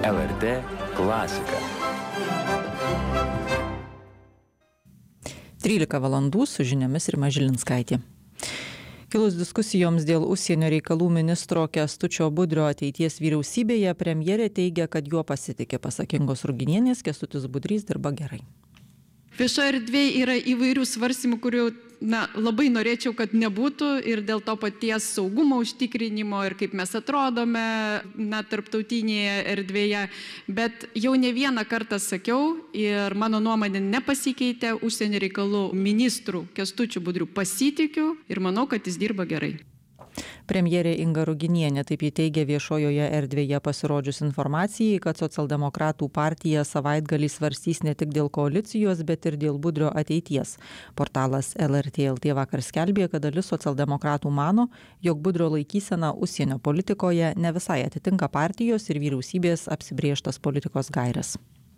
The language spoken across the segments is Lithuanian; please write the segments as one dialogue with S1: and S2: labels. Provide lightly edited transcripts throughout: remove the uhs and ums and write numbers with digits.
S1: LRT klasika.
S2: 13 valandų su žiniomis Rima Žilinskaitė. Kilus diskusijoms dėl užsienio reikalų ministro Kęstučio Budrio ateities vyriausybėje, premjerė teigia, kad juo pasitikė. Pasak Ingos Ruginienės, Kęstutis Budrys dirba gerai.
S3: Viešoje erdvėje yra įvairių svarstymų, kurių labai norėčiau, kad nebūtų, ir dėl to paties saugumo užtikrinimo ir kaip mes atrodome tarptautinėje erdvėje. Bet jau ne vieną kartą sakiau ir mano nuomonė nepasikeitė, užsienio reikalų ministrų Kęstučiu Budriu pasitikiu ir manau, kad jis dirba gerai.
S2: Premjerė Inga Ruginienė taip įteigė viešojoje erdvėje pasirodžius informacijai, kad socialdemokratų partija savaitgalį svarstys ne tik dėl koalicijos, bet ir dėl Budrio ateities. Portalas LRT LT vakar skelbė, kad dalis socialdemokratų mano, jog Budrio laikysena užsienio politikoje ne visai atitinka partijos ir vyriausybės apsibrėžtas politikos gaires.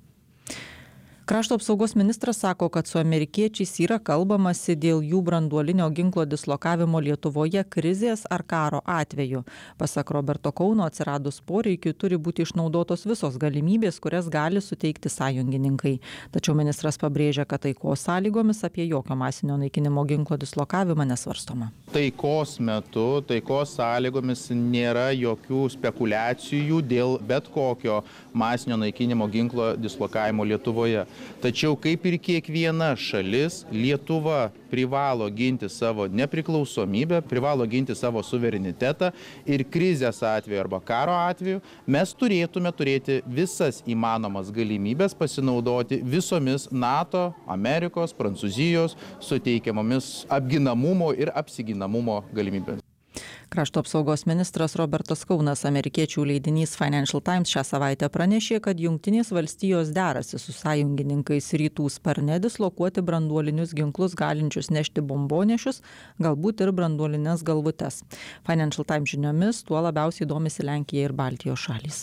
S2: Krašto apsaugos ministras sako, kad su amerikiečiais yra kalbamasi dėl jų branduolinio ginklo dislokavimo Lietuvoje krizės ar karo atveju. Pasak Roberto Kauno, atsiradus poreikiui turi būti išnaudotos visos galimybės, kurias gali suteikti sąjungininkai. Tačiau ministras pabrėžia, kad taikos sąlygomis apie jokio masinio naikinimo ginklo dislokavimą nesvarstoma.
S4: Taikos metu, taikos sąlygomis nėra jokių spekulacijų dėl bet kokio masinio naikinimo ginklo dislokavimo Lietuvoje. Tačiau kaip ir kiekviena šalis, Lietuva privalo ginti savo nepriklausomybę, privalo ginti savo suverenitetą ir krizės atveju arba karo atveju mes turėtume turėti visas įmanomas galimybės pasinaudoti visomis NATO, Amerikos, Prancūzijos suteikiamomis apginamumo ir apsiginamumo galimybėmis.
S2: Krašto apsaugos ministras Robertas Kaunas, amerikiečių leidinys Financial Times šią savaitę pranešė, kad Jungtinės valstijos derasi su sąjungininkais rytų sparne dislokuoti branduolinius ginklus galinčius nešti bombonešius, galbūt ir branduolines galvutes. Financial Times žiniomis tuo labiausiai domisi Lenkija ir Baltijos šalys.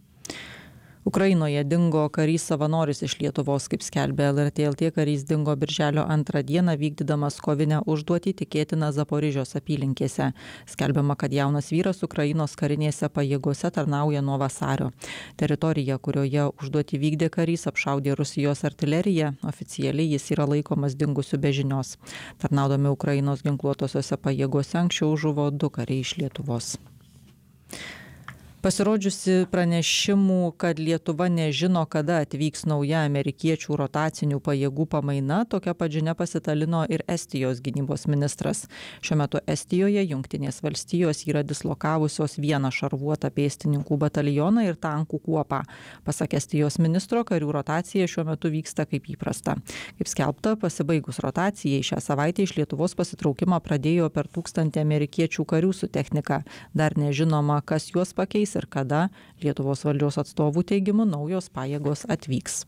S2: Ukrainoje dingo karys savanoris iš Lietuvos, kaip skelbė LRT LT, karys dingo birželio 2 dieną vykdydamas kovinę užduotį, tikėtina Zaporižios apylinkėse. Skelbiama, kad jaunas vyras Ukrainos karinėse pajėgose tarnauja nuo vasario. Teritorija, kurioje užduotį vykdė karys, apšaudė Rusijos artileriją. Oficialiai jis yra laikomas dingusiu be žinios. Tarnaudami Ukrainos ginkluotosiose pajėgose anksčiau žuvo 2 kariai iš Lietuvos. Pasirodžiusi pranešimų, kad Lietuva nežino, kada atvyks nauja amerikiečių rotacinių pajėgų pamaina, tokia pat žinia pasitalino ir Estijos gynybos ministras. Šiuo metu Estijoje Jungtinės valstijos yra dislokavusios vieną šarvuotą pėstininkų batalioną ir tankų kuopą. Pasak Estijos ministro, karių rotacija šiuo metu vyksta kaip įprasta. Kaip skelbta, pasibaigus rotacijai šią savaitę iš Lietuvos pasitraukimą pradėjo per 1000 amerikiečių karių su technika. Dar nežinoma, kas juos pakeis ir kada. Lietuvos valdžios atstovų teigimu naujos pajėgos atvyks.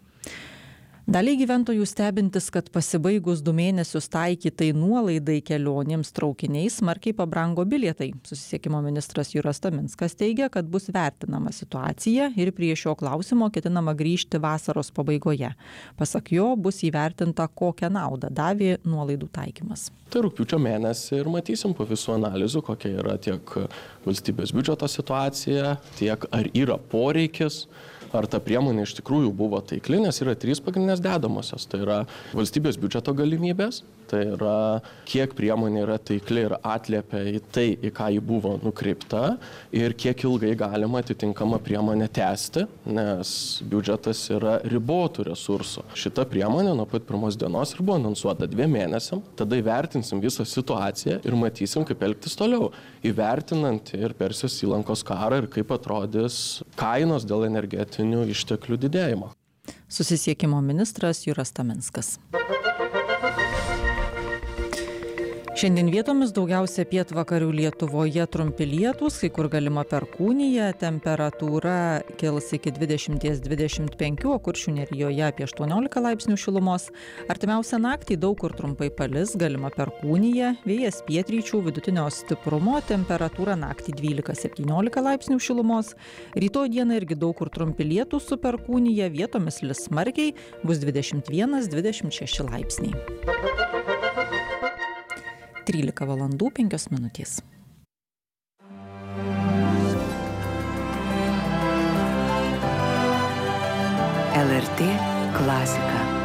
S2: Daliai gyventojų stebintis, kad pasibaigus 2 mėnesius taikytai nuolaidai kelionėms traukiniais smarkiai pabrango bilietai. Susisiekimo ministras Juras Taminskas teigia, kad bus vertinama situacija ir prie šio klausimo ketinama grįžti vasaros pabaigoje. Pasak jo, bus įvertinta, kokią naudą davė nuolaidų taikymas.
S5: Tai rugpjūčio mėnesį ir matysim po visų analizų, kokia yra tiek valstybės biudžeto situacija, tiek ar yra poreikis, ar ta priemonė iš tikrųjų buvo taikli, nes yra 3 pagrindinės dedamosios. Tai yra valstybės biudžeto galimybės, tai yra kiek priemonė yra taikli ir atliepia į tai, į ką ji buvo nukreipta ir kiek ilgai galima atitinkamą priemonę tęsti, nes biudžetas yra ribotų resursų. Šita priemonė nuo pat pirmos dienos ir buvo anonsuota 2 mėnesiam, tada įvertinsim visą situaciją ir matysim, kaip elgtis toliau, įvertinant ir Persijos įlankos karą ir kaip atrodys kainos dėl energetinių išteklių didėjimo.
S2: Susisiekimo ministras Juras Taminskas. Šiandien vietomis daugiausia pietvakarių Lietuvoje trumpi lietūs, kai kur galima perkūnija, temperatūra kils iki 20-25, o Kuršių nerijoje apie 18 laipsnių šilumos. Artimiausią naktį daug kur trumpai palis, galima perkūnija, vėjas pietryčių vidutinio stiprumo, temperatūra naktį 12-17 laipsnių šilumos. Rytoj dieną irgi daug kur trumpi lietūs su perkūnija, vietomis lis smarkiai, bus 21-26 laipsniai. 13 valandų 5 minutės.
S6: LRT klasika.